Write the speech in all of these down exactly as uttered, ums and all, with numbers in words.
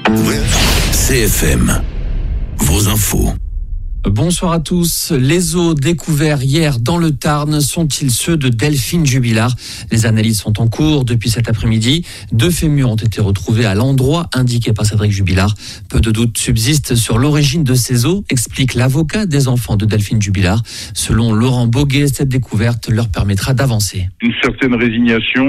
C F M, vos infos. Bonsoir à tous. Les os découverts hier dans le Tarn sont-ils ceux de Delphine Jubilard ? Les analyses sont en cours depuis cet après-midi. Deux fémurs ont été retrouvés à l'endroit indiqué par Cédric Jubilard. Peu de doutes subsistent sur l'origine de ces os, explique l'avocat des enfants de Delphine Jubilard. Selon Laurent Boguet, cette découverte leur permettra d'avancer. Une certaine résignation,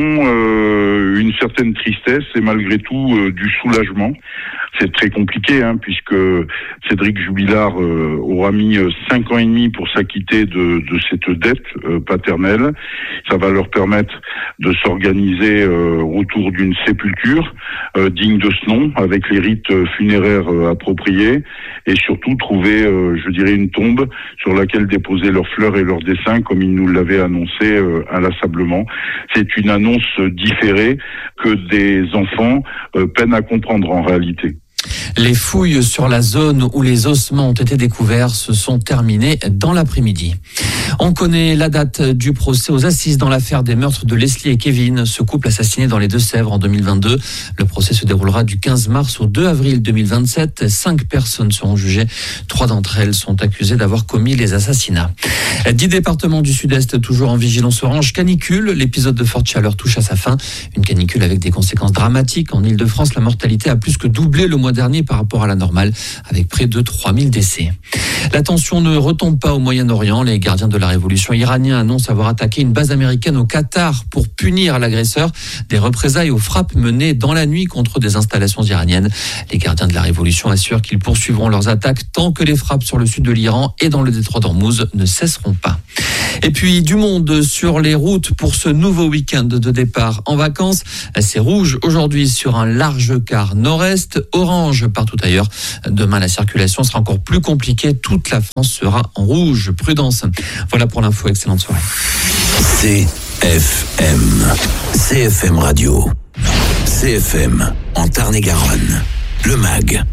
euh, une certaine tristesse et malgré tout euh, du soulagement. C'est très compliqué, hein, puisque Cédric Jubilard euh, aura mis cinq ans et demi pour s'acquitter de, de cette dette euh, paternelle. Ça va leur permettre de s'organiser euh, autour d'une sépulture euh, digne de ce nom, avec les rites funéraires euh, appropriés, et surtout trouver, euh, je dirais, une tombe sur laquelle déposer leurs fleurs et leurs dessins, comme ils nous l'avaient annoncé euh, inlassablement. C'est une annonce différée que des enfants euh, peinent à comprendre en réalité. Les fouilles sur la zone où les ossements ont été découverts se sont terminées dans l'après-midi. On connaît la date du procès aux assises dans l'affaire des meurtres de Leslie et Kevin, ce couple assassiné dans les Deux-Sèvres en deux mille vingt-deux. Le procès se déroulera du quinze mars au deux avril deux mille vingt-sept. Cinq personnes seront jugées. Trois d'entre elles sont accusées d'avoir commis les assassinats. Dix départements du Sud-Est toujours en vigilance orange canicule. L'épisode de forte chaleur touche à sa fin. Une canicule avec des conséquences dramatiques. En Ile-de-France, la mortalité a plus que doublé le mois dernier par rapport à la normale, avec près de trois mille décès. La tension ne retombe pas au Moyen-Orient. Les gardiens de la révolution iranienne annoncent avoir attaqué une base américaine au Qatar pour punir l'agresseur. Des représailles aux frappes menées dans la nuit contre des installations iraniennes. Les gardiens de la révolution assurent qu'ils poursuivront leurs attaques tant que les frappes sur le sud de l'Iran et dans le détroit d'Ormuz ne cesseront pas. Et puis du monde sur les routes pour ce nouveau week-end de départ en vacances. C'est rouge aujourd'hui sur un large quart nord-est, orange partout ailleurs. Demain, la circulation sera encore plus compliquée. Toute la France sera en rouge. Prudence. Voilà pour l'info. Excellente soirée. C F M. C F M Radio. C F M en Tarn-et-Garonne. Le M A G.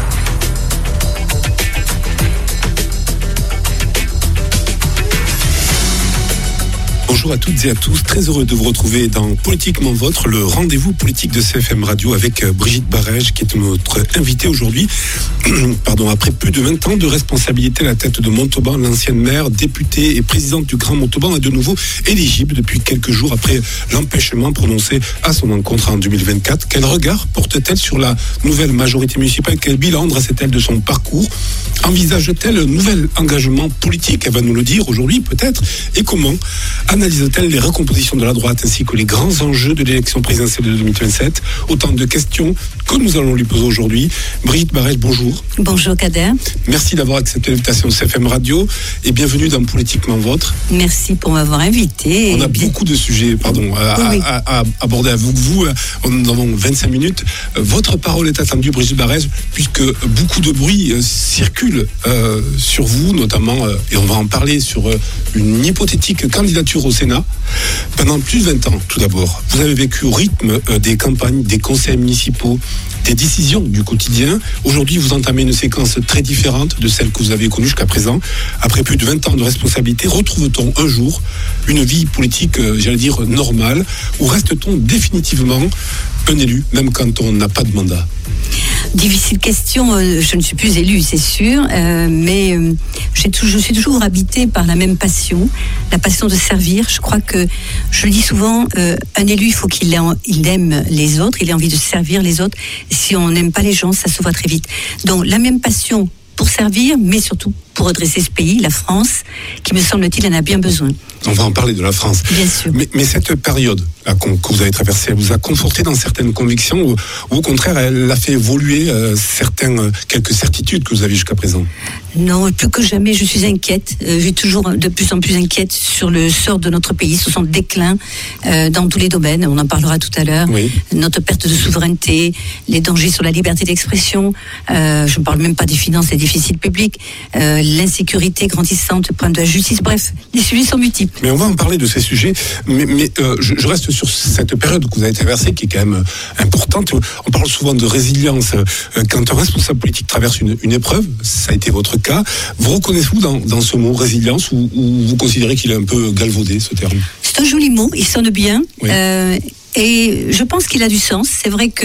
Bonjour à toutes et à tous, très heureux de vous retrouver dans Politiquement Votre, le rendez-vous politique de C F M Radio avec Brigitte Barège qui est notre invitée aujourd'hui. Pardon, après plus de vingt ans de responsabilité à la tête de Montauban, l'ancienne maire, députée et présidente du Grand Montauban est de nouveau éligible depuis quelques jours après l'empêchement prononcé à son encontre en deux mille vingt-quatre. Quel regard porte-t-elle sur la nouvelle majorité municipale ? Quel bilan dresse-t-elle de son parcours ? Envisage-t-elle un nouvel engagement politique ? Elle va nous le dire aujourd'hui peut-être. Et comment analyse-t-elle les recompositions de la droite ainsi que les grands enjeux de l'élection présidentielle de deux mille vingt-sept ? Autant de questions que nous allons lui poser aujourd'hui. Brigitte Barège, bonjour. Bonjour Kader. Merci d'avoir accepté l'invitation de C F M Radio et bienvenue dans Politiquement Votre. Merci pour m'avoir invité. On a bien... beaucoup de sujets pardon, à, oui. à, à aborder avec vous. Nous avons vingt-cinq minutes. Votre parole est attendue, Brigitte Barège, puisque beaucoup de bruit circule euh, sur vous, notamment, euh, et on va en parler, sur euh, une hypothétique candidature au Sénat. Pendant plus de vingt ans, tout d'abord, vous avez vécu au rythme euh, des campagnes, des conseils municipaux, des décisions du quotidien. Aujourd'hui, vous entamez une séquence très différente de celle que vous avez connue jusqu'à présent. Après plus de vingt ans de responsabilité, retrouve-t-on un jour une vie politique, euh, j'allais dire, normale, ou reste-t-on définitivement un élu, même quand on n'a pas de mandat ? Difficile question, euh, je ne suis plus élue, c'est sûr, euh, mais euh, j'ai tout, je suis toujours habitée par la même passion, la passion de servir. Je crois que, je le dis souvent, euh, un élu, il faut qu'il aime, il aime les autres, il ait envie de servir les autres. Si on n'aime pas les gens, ça se voit très vite. Donc la même passion pour servir, mais surtout pour redresser ce pays, la France, qui me semble-t-il en a bien besoin. On va en parler de la France. Bien sûr. Mais, mais cette période là, qu'on, que vous avez traversée, elle vous a conforté dans certaines convictions ou, ou au contraire, elle a fait évoluer euh, certains, euh, quelques certitudes que vous avez jusqu'à présent ? Non, plus que jamais, je suis inquiète. Euh, je suis toujours de plus en plus inquiète sur le sort de notre pays, sur son déclin euh, dans tous les domaines. On en parlera tout à l'heure. Oui. Notre perte de souveraineté, les dangers sur la liberté d'expression. Euh, je ne parle même pas des finances et des déficits publics. Euh, l'insécurité grandissante, le problème de la justice. Bref, les sujets sont multiples. Mais on va en parler de ces sujets. Mais, mais euh, je, je reste sur cette période que vous avez traversée, qui est quand même importante. On parle souvent de résilience. Quand un responsable politique traverse une, une épreuve, ça a été votre cas. Vous reconnaissez-vous dans, dans ce mot résilience ou, ou vous considérez qu'il est un peu galvaudé, ce terme ? C'est un joli mot, il sonne bien. Oui. Euh, et je pense qu'il a du sens. C'est vrai que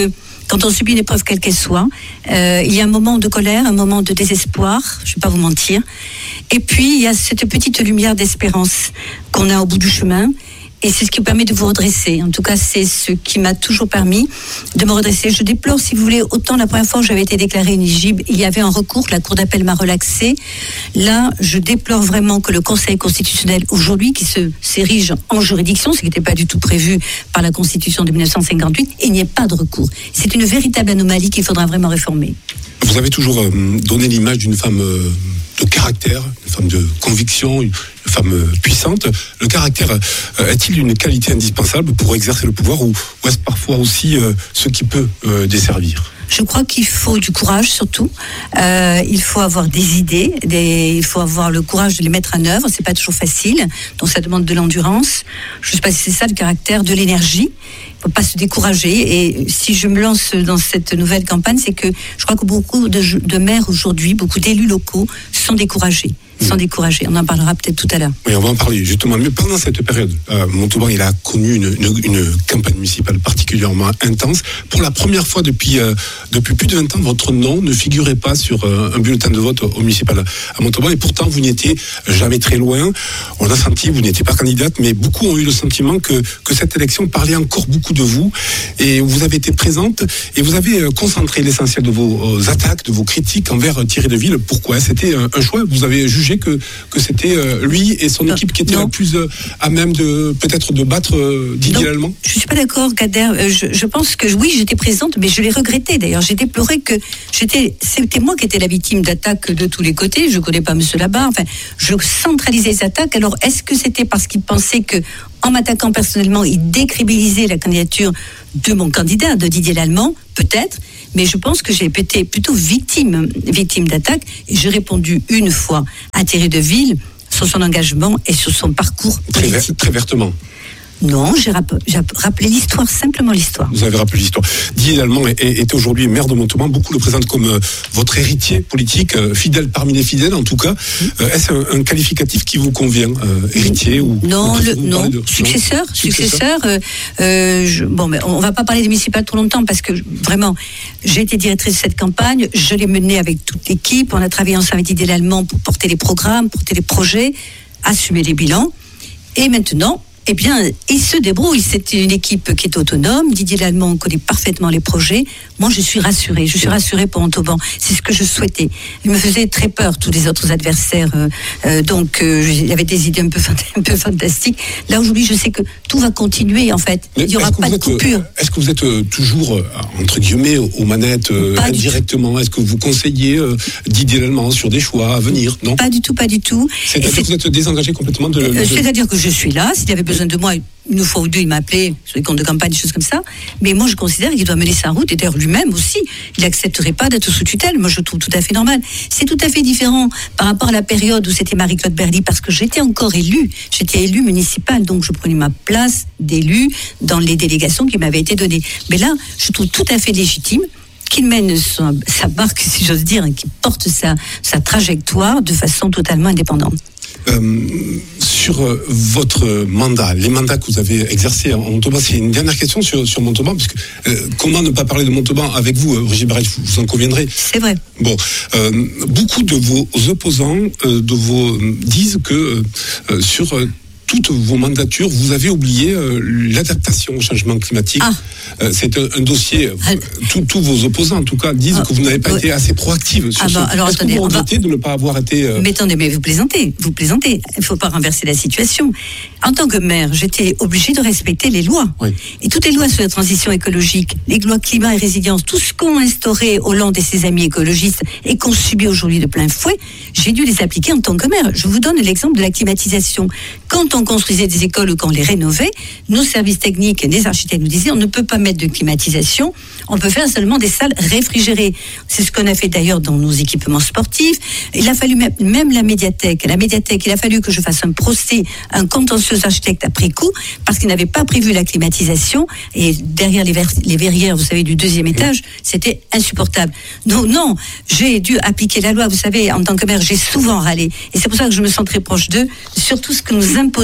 quand on subit une épreuve quelle qu'elle soit, euh, il y a un moment de colère, un moment de désespoir, je ne vais pas vous mentir. Et puis, il y a cette petite lumière d'espérance qu'on a au bout du chemin. Et c'est ce qui permet de vous redresser. En tout cas, c'est ce qui m'a toujours permis de me redresser. Je déplore, si vous voulez, autant la première fois où j'avais été déclarée inéligible, il y avait un recours, la Cour d'appel m'a relaxé. Là, je déplore vraiment que le Conseil constitutionnel, aujourd'hui, qui se s'érige en juridiction, ce qui n'était pas du tout prévu par la Constitution de dix-neuf cent cinquante-huit, il n'y ait pas de recours. C'est une véritable anomalie qu'il faudra vraiment réformer. Vous avez toujours euh, donné l'image d'une femme euh, de caractère, une femme de conviction, une femme euh, puissante. Le caractère euh, est-il une qualité indispensable pour exercer le pouvoir, ou, ou est-ce parfois aussi euh, ce qui peut euh, desservir ? Je crois qu'il faut du courage surtout. Euh, il faut avoir des idées, des, il faut avoir le courage de les mettre en œuvre. C'est pas toujours facile, donc ça demande de l'endurance. Je sais pas si c'est ça le caractère, de l'énergie. Il faut pas se décourager. Et si je me lance dans cette nouvelle campagne, c'est que je crois que beaucoup de, de maires aujourd'hui, beaucoup d'élus locaux sont découragés. Sont découragés. On en parlera peut-être tout à l'heure. Oui, on va en parler justement. Mais pendant cette période, euh, Montauban, il a connu une, une, une campagne municipale particulièrement intense. Pour la première fois depuis, euh, depuis plus de vingt ans, votre nom ne figurait pas sur euh, un bulletin de vote au municipal à Montauban. Et pourtant, vous n'étiez jamais très loin. On a senti, vous n'étiez pas candidate, mais beaucoup ont eu le sentiment que, que cette élection parlait encore beaucoup de vous. Et vous avez été présente et vous avez euh, concentré l'essentiel de vos euh, attaques, de vos critiques envers euh, Thierry Deville. Pourquoi ? C'était un, un choix. Vous avez jugé que, que c'était euh, lui et son non, équipe qui étaient non. la plus euh, à même de peut-être de battre euh, Didier Lallemand. Je suis pas d'accord, Kader. Euh, je, je pense que oui, j'étais présente, mais je l'ai regretté. D'ailleurs, j'ai déploré que j'étais, c'était moi qui étais la victime d'attaques de tous les côtés. Je connais pas Monsieur Labarre. Enfin, je centralisais les attaques. Alors, est-ce que c'était parce qu'il pensait que, en m'attaquant personnellement, il décrédibilisait la candidature de mon candidat, de Didier Lallemand? Peut-être. Mais je pense que j'ai été plutôt victime, victime d'attaque. Et j'ai répondu une fois à Thierry Deville sur son engagement et sur son parcours politique. Très, très vertement. Non, j'ai, rapp- j'ai rappelé l'histoire, simplement l'histoire. Vous avez rappelé l'histoire. Didier Lallemand est, est aujourd'hui maire de Montauban. Beaucoup le présentent comme euh, votre héritier politique, euh, fidèle parmi les fidèles en tout cas. Euh, est-ce un, un qualificatif qui vous convient, euh, héritier ou non, ou le, non. De, successeur, non successeur. Euh, euh, je, bon, mais on va pas parler des municipales trop longtemps parce que vraiment, j'ai été directrice de cette campagne. Je l'ai menée avec toute l'équipe. On a travaillé ensemble avec Didier Lallemand pour porter les programmes, porter les projets, assumer les bilans. Et maintenant, eh bien, il se débrouille. C'est une équipe qui est autonome. Didier Lallemand connaît parfaitement les projets. Moi, je suis rassurée. Je suis rassurée pour Montauban. C'est ce que je souhaitais. Il me faisait très peur, tous les autres adversaires. Euh, euh, donc, euh, il y avait des idées un peu, un peu fantastiques. Là, aujourd'hui, je sais que tout va continuer, en fait. Mais il n'y aura pas de êtes, coupure. Est-ce que vous êtes euh, toujours, euh, entre guillemets, aux manettes, euh, indirectement? Est-ce que vous conseillez euh, Didier Lallemand sur des choix à venir? Non. Pas du tout, pas du tout. C'est-à-dire que vous êtes désengagé complètement de... Euh, de... C'est-à-dire que je suis là. S'il avait besoin de moi, une fois ou deux, il m'a appelé sur les comptes de campagne, des choses comme ça. Mais moi, je considère qu'il doit mener sa route. Et d'ailleurs, lui-même aussi, il n'accepterait pas d'être sous tutelle. Moi, je trouve tout à fait normal. C'est tout à fait différent par rapport à la période où c'était Marie-Claude Berly, parce que j'étais encore élue. J'étais élue municipale, donc je prenais ma place d'élu dans les délégations qui m'avaient été données. Mais là, je trouve tout à fait légitime qu'il mène sa, sa barque, si j'ose dire, et qu'il porte sa, sa trajectoire de façon totalement indépendante. Euh, sur euh, votre mandat, les mandats que vous avez exercés en Montauban, c'est une dernière question sur, sur Montauban, parce que euh, comment ne pas parler de Montauban avec vous, euh, Brigitte Barrage, vous, vous en conviendrez. C'est vrai. Bon, euh, beaucoup de vos opposants euh, de vos, disent que euh, sur euh, toutes vos mandatures, vous avez oublié euh, l'adaptation au changement climatique. Ah. Euh, c'est un, un dossier, ah. tous vos opposants en tout cas disent ah. que vous n'avez pas oui. été assez proactive sur ah bah, ce... Alors, Est-ce attendez, que vous regrettez va... de ne pas avoir été... Euh... Mais attendez, mais vous plaisantez, vous plaisantez. Il ne faut pas renverser la situation. En tant que maire, j'étais obligée de respecter les lois. Oui. Et toutes les lois sur la transition écologique, les lois climat et résilience, tout ce qu'ont instauré Hollande et ses amis écologistes et qu'on subit aujourd'hui de plein fouet, j'ai dû les appliquer en tant que maire. Je vous donne l'exemple de la climatisation. Quand on construisait des écoles ou quand on les rénovait, nos services techniques et les architectes nous disaient on ne peut pas mettre de climatisation, on peut faire seulement des salles réfrigérées. C'est ce qu'on a fait d'ailleurs dans nos équipements sportifs. Il a fallu même, même la médiathèque. La médiathèque, il a fallu que je fasse un procès, un contentieux architecte après coup, parce qu'il n'avait pas prévu la climatisation. Et derrière les, ver- les verrières, vous savez, du deuxième étage, c'était insupportable. Donc non, j'ai dû appliquer la loi. Vous savez, en tant que maire, j'ai souvent râlé. Et c'est pour ça que je me sens très proche d'eux, sur tout ce que nous imposons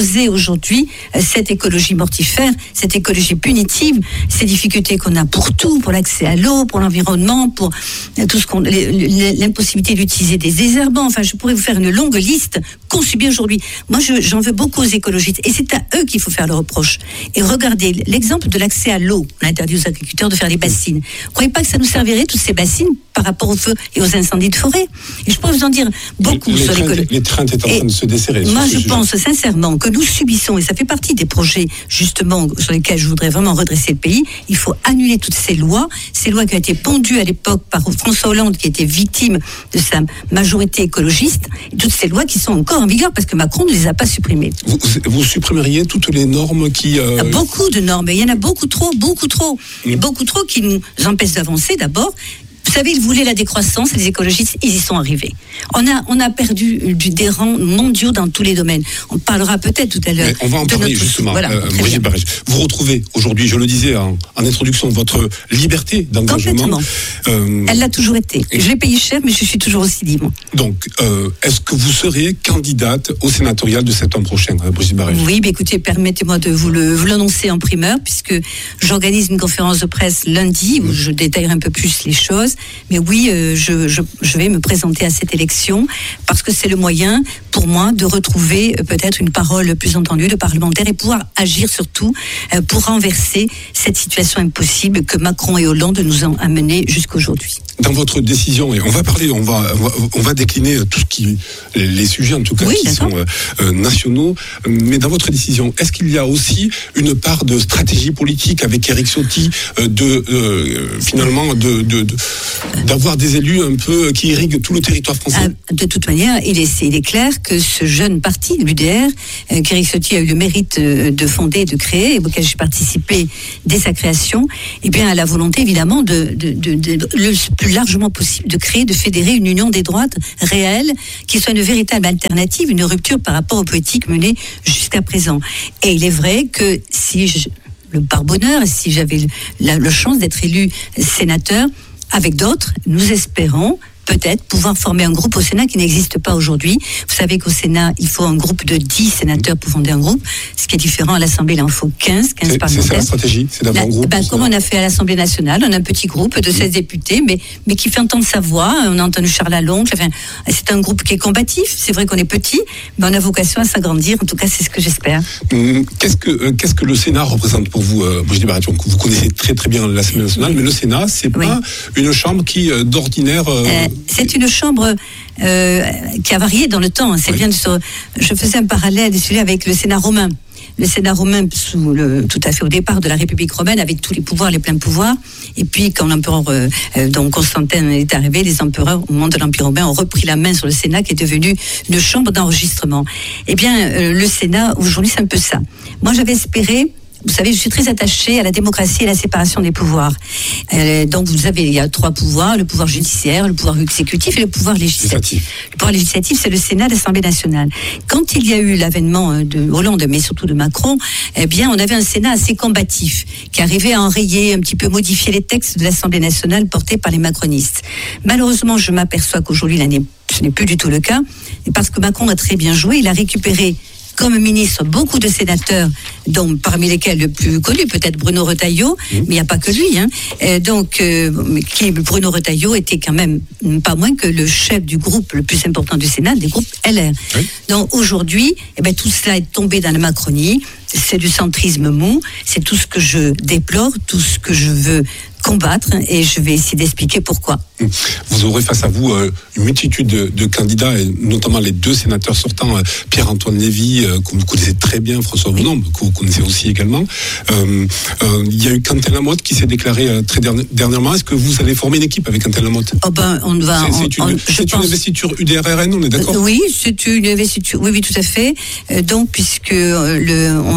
poser aujourd'hui cette écologie mortifère, cette écologie punitive, ces difficultés qu'on a pour tout, pour l'accès à l'eau, pour l'environnement, pour tout ce qu'on, l'impossibilité d'utiliser des désherbants. Enfin, je pourrais vous faire une longue liste qu'on subit aujourd'hui. Moi, je, j'en veux beaucoup aux écologistes, et c'est à eux qu'il faut faire le reproche. Et regardez l'exemple de l'accès à l'eau. On a interdit aux agriculteurs de faire des bassines. Vous croyez pas que ça nous servirait, toutes ces bassines, par rapport aux feux et aux incendies de forêt? Et je pourrais vous en dire beaucoup les, sur l'écologie. Les trains étaient en train de se desserrer. Moi, je sujet. pense sincèrement que nous subissons, et ça fait partie des projets justement sur lesquels je voudrais vraiment redresser le pays, il faut annuler toutes ces lois, ces lois qui ont été pondues à l'époque par François Hollande, qui était victime de sa majorité écologiste, et toutes ces lois qui sont encore en vigueur parce que Macron ne les a pas supprimées. Vous, vous supprimeriez toutes les normes qui... Euh... Il y a beaucoup de normes, il y en a beaucoup trop, beaucoup trop, mmh. et beaucoup trop qui nous empêchent d'avancer d'abord. Vous savez, ils voulaient la décroissance, les écologistes, ils y sont arrivés. On a, on a perdu du, des rangs mondiaux dans tous les domaines. On parlera peut-être tout à l'heure. Mais on va en parler notre... justement, voilà, euh, Brigitte Barège. Vous retrouvez aujourd'hui, je le disais en, en introduction, votre liberté d'engagement. Euh... Elle l'a toujours été. Et... Je l'ai payé cher, mais je suis toujours aussi libre. Donc, euh, est-ce que vous serez candidate au sénatorial de septembre prochain, Brigitte Barège? Oui, mais écoutez, permettez-moi de vous, le, vous l'annoncer en primeur, puisque j'organise une conférence de presse lundi où je détaillerai un peu plus les choses. Mais oui, euh, je, je, je vais me présenter à cette élection parce que c'est le moyen pour moi de retrouver euh, peut-être une parole plus entendue de parlementaire et pouvoir agir surtout euh, pour renverser cette situation impossible que Macron et Hollande nous ont amené jusqu'aujourd'hui. Dans votre décision, et on va parler, on va, on va décliner tout ce qui, les sujets en tout cas oui, qui sont euh, nationaux, mais dans votre décision, est-ce qu'il y a aussi une part de stratégie politique avec Éric Ciotti, euh, de euh, finalement de, de, de d'avoir des élus un peu qui irriguent tout le territoire français? Ah, de toute manière, il est, il est clair que ce jeune parti, l'U D R, euh, qu'Éric Ciotti a eu le mérite euh, de fonder et de créer, et auquel j'ai participé dès sa création, eh bien, a la volonté évidemment de, de, de, de, de le plus largement possible de créer, de fédérer une union des droites réelle, qui soit une véritable alternative, une rupture par rapport aux politiques menées jusqu'à présent. Et il est vrai que si je, le par bonheur, si j'avais la, la chance d'être élu sénateur, avec d'autres, nous espérons peut-être pouvoir former un groupe au Sénat qui n'existe pas aujourd'hui. Vous savez qu'au Sénat, il faut un groupe de dix sénateurs pour fonder un groupe, ce qui est différent à l'Assemblée, il en faut quinze, quinze c'est, parlementaires. C'est ça la stratégie, c'est d'avoir la, un groupe. Ben, comme on a fait à l'Assemblée nationale, on a un petit groupe de seize députés, mais, mais qui fait entendre sa voix. On a entendu Charles Lalonde. Enfin, c'est un groupe qui est combatif. C'est vrai qu'on est petit, mais on a vocation à s'agrandir. En tout cas, c'est ce que j'espère. Qu'est-ce que, euh, qu'est-ce que le Sénat représente pour vous, euh, Brigitte Barège? Vous connaissez très très bien l'Assemblée nationale, mais le Sénat, c'est oui. pas une chambre qui, euh, d'ordinaire... Euh, euh, c'est une chambre euh, qui a varié dans le temps. C'est oui. bien de se... Je faisais un parallèle celui avec le Sénat romain. Le Sénat romain, sous le, tout à fait au départ de la République romaine, avec tous les pouvoirs, les pleins pouvoirs. Et puis, quand l'empereur, euh, donc Constantin est arrivé, les empereurs, au moment de l'Empire romain, ont repris la main sur le Sénat, qui est devenu une chambre d'enregistrement. Eh bien, euh, le Sénat, aujourd'hui, c'est un peu ça. Moi, j'avais espéré... Vous savez, je suis très attachée à la démocratie et à la séparation des pouvoirs. Euh, donc, vous avez, il y a trois pouvoirs, le pouvoir judiciaire, le pouvoir exécutif et le pouvoir législatif. Le pouvoir législatif, c'est le Sénat, l'Assemblée nationale. Quand il y a eu l'avènement de Hollande, mais surtout de Macron, eh bien, on avait un Sénat assez combatif, qui arrivait à enrayer, un petit peu modifier les textes de l'Assemblée nationale portés par les macronistes. Malheureusement, je m'aperçois qu'aujourd'hui, là, ce n'est plus du tout le cas, et parce que Macron a très bien joué, il a récupéré comme ministre beaucoup de sénateurs, dont parmi lesquels le plus connu peut-être Bruno Retailleau, mmh. mais il n'y a pas que lui. Hein. Et donc, euh, qui, Bruno Retailleau était quand même pas moins que le chef du groupe le plus important du Sénat, des groupes L R. Oui. Donc aujourd'hui, eh ben, tout cela est tombé dans la Macronie. C'est du centrisme mou. C'est tout ce que je déplore, tout ce que je veux combattre, et je vais essayer d'expliquer pourquoi. Vous aurez face à vous euh, une multitude de, de candidats, et notamment les deux sénateurs sortants, euh, Pierre-Antoine Lévy, euh, que vous connaissez très bien, François Bonhomme, oui. que vous connaissez aussi également. Euh, euh, il y a eu Quentin Lamotte qui s'est déclaré euh, très derni- dernièrement. Est-ce que vous allez former une équipe avec Quentin Lamotte? Oh ben, on va. C'est, c'est, on, une, on, c'est pense... une investiture U D R R N, on est d'accord? euh, Oui, c'est une investiture. Oui, oui, tout à fait. Euh, donc, puisque euh, le, on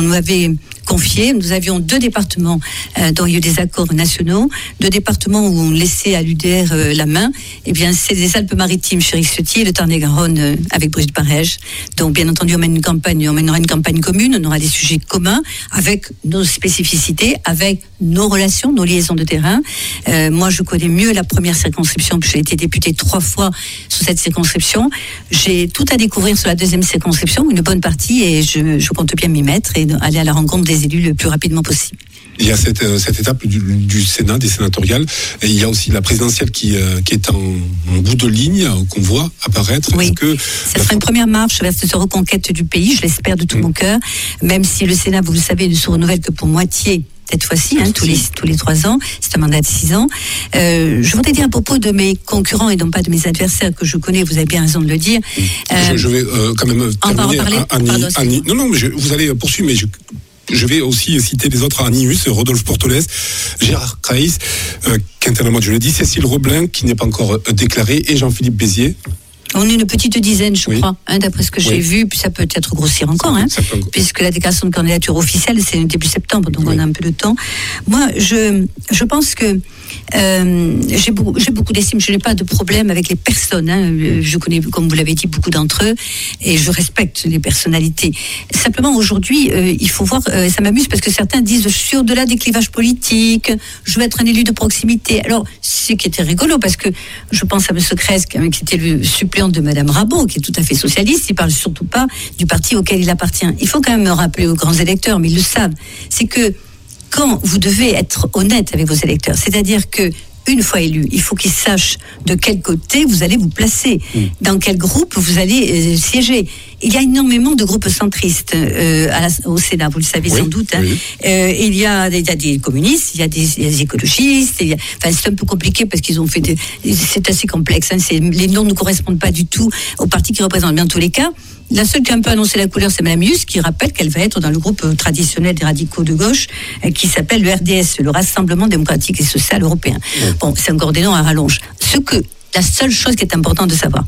nous avait confié. Nous avions deux départements euh, dont il y a eu des accords nationaux, deux départements où on laissait à l'U D R euh, la main. Eh bien, c'est les Alpes-Maritimes, Chéris-Setier, et le Tarn-et-Garonne euh, avec Brigitte Barège. Donc, bien entendu, on mène une campagne, on mènera une campagne commune, on aura des sujets communs avec nos spécificités, avec nos relations, nos liaisons de terrain. Euh, moi, je connais mieux la première circonscription, puis j'ai été députée trois fois sur cette circonscription. J'ai tout à découvrir sur la deuxième circonscription, une bonne partie, et je, je compte bien m'y mettre et aller à la rencontre des élus le plus rapidement possible. Il y a cette, euh, cette étape du, du Sénat, des sénatoriales, et il y a aussi la présidentielle qui, euh, qui est en, en bout de ligne, euh, qu'on voit apparaître. Oui, Est-ce que ça sera une première marche vers cette reconquête du pays, je l'espère de tout mmh. mon cœur, même si le Sénat, vous le savez, ne se renouvelle que pour moitié. Cette fois-ci, hein, tous les tous les trois ans, c'est un mandat de six ans. Euh, je voudrais dire à propos de mes concurrents et non pas de mes adversaires que je connais, vous avez bien raison de le dire. Euh, je, je vais euh, quand même terminer. Annie, Annie, Annie, non, non, mais je, vous allez poursuivre, mais je, je vais aussi citer les autres: Annius, Rodolphe Portolès, Gérard Kraïs, euh, Quintin-Lamotte, je le dis, Cécile Roblin, qui n'est pas encore euh, déclarée, et Jean-Philippe Béziers. On est une petite dizaine, je oui. crois, hein, d'après ce que oui. j'ai vu, puis ça peut être grossir encore, hein, puisque la déclaration de candidature officielle, c'est début septembre, donc oui. on a un peu de temps. Moi, je, je pense que euh, j'ai beaucoup, j'ai beaucoup d'estime, je n'ai pas de problème avec les personnes, hein, je connais, comme vous l'avez dit, beaucoup d'entre eux, et je respecte les personnalités. Simplement, aujourd'hui, euh, il faut voir, euh, ça m'amuse, parce que certains disent, je suis au-delà des clivages politiques, je veux être un élu de proximité. Alors, ce qui était rigolo, parce que je pense à M. Cresque, hein, qui était le suppléant de Madame Rabault, qui est tout à fait socialiste, il parle surtout pas du parti auquel il appartient. Il faut quand même me rappeler aux grands électeurs, mais ils le savent, c'est que quand vous devez être honnête avec vos électeurs, c'est-à-dire que une fois élu, il faut qu'ils sachent de quel côté vous allez vous placer, mmh. dans quel groupe vous allez euh, siéger. Il y a énormément de groupes centristes euh, à la, au Sénat, vous le savez oui, sans doute. Hein. Oui. Euh, il, y a, il y a des communistes, il y a des, il y a des écologistes. Il y a, enfin, c'est un peu compliqué parce qu'ils ont fait des, c'est assez complexe. Hein. C'est, les noms ne correspondent pas du tout au parti qui représente. Mais en tous les cas, la seule qui a un peu annoncé la couleur, c'est Mme Hughes, qui rappelle qu'elle va être dans le groupe traditionnel des radicaux de gauche, euh, qui s'appelle le R D S, le Rassemblement démocratique et social européen. Oui. Bon, c'est encore des noms à rallonge. Ce que, la seule chose qui est importante de savoir,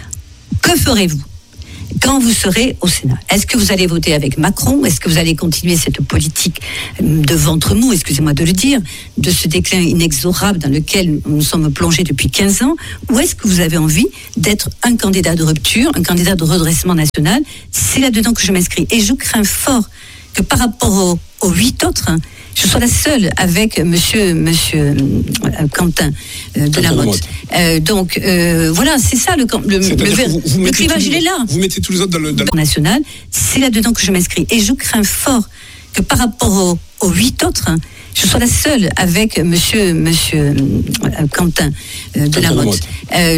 que ferez-vous quand vous serez au Sénat? Est-ce que vous allez voter avec Macron? Est-ce que vous allez continuer cette politique de ventre mou, excusez-moi de le dire, de ce déclin inexorable dans lequel nous sommes plongés depuis quinze ans? Ou est-ce que vous avez envie d'être un candidat de rupture, un candidat de redressement national? C'est là-dedans que je m'inscris. Et je crains fort que par rapport aux, aux huit autres, hein, je sois la seule avec monsieur, monsieur euh, Quentin euh, de la Motte. Euh, donc, euh, voilà, c'est ça le, le, le, vous, vous le clivage, tous, il est là. Vous mettez tous les autres dans le... Dans le... national, c'est là-dedans que je m'inscris. Et je crains fort que par rapport aux, aux huit autres, hein, je sois la seule avec monsieur, monsieur euh, Quentin euh, de la Motte. Euh,